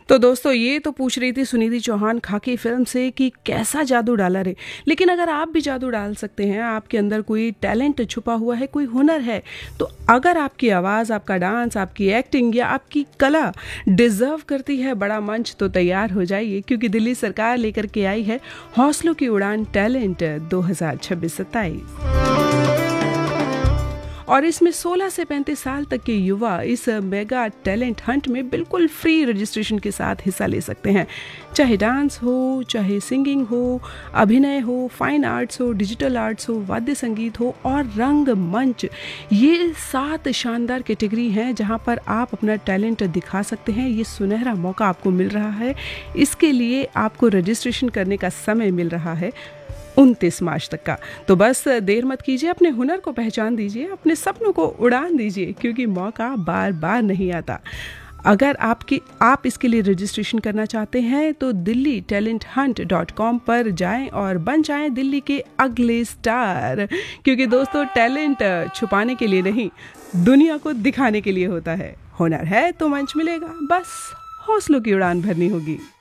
तो दोस्तों, ये तो पूछ रही थी सुनिधि चौहान खाकी फिल्म से कि कैसा जादू डाला रे। लेकिन अगर आप भी जादू डाल सकते हैं, आपके अंदर कोई टैलेंट छुपा हुआ है, कोई हुनर है, तो अगर आपकी आवाज़, आपका डांस, आपकी एक्टिंग या आपकी कला डिजर्व करती है बड़ा मंच, तो तैयार हो जाइए, क्योंकि दिल्ली सरकार लेकर के आई है हौसलों की उड़ान टैलेंट 2026-27। और इसमें 16 से 35 साल तक के युवा इस मेगा टैलेंट हंट में बिल्कुल फ्री रजिस्ट्रेशन के साथ हिस्सा ले सकते हैं। चाहे डांस हो, चाहे सिंगिंग हो, अभिनय हो, फाइन आर्ट्स हो, डिजिटल आर्ट्स हो, वाद्य संगीत हो और रंग मंच, ये 7 शानदार कैटेगरी हैं जहां पर आप अपना टैलेंट दिखा सकते हैं। ये सुनहरा मौका आपको मिल रहा है। इसके लिए आपको रजिस्ट्रेशन करने का समय मिल रहा है 29 मार्च तक का। तो बस देर मत कीजिए, अपने हुनर को पहचान दीजिए, अपने सपनों को उड़ान दीजिए, क्योंकि मौका बार बार नहीं आता। अगर आप इसके लिए रजिस्ट्रेशन करना चाहते हैं तो delhitalenthunt.com पर जाएं और बन जाएं दिल्ली के अगले स्टार। क्योंकि दोस्तों, टैलेंट छुपाने के लिए नहीं, दुनिया को दिखाने के लिए होता है। हुनर है तो मंच मिलेगा, बस हौसलों की उड़ान भरनी होगी।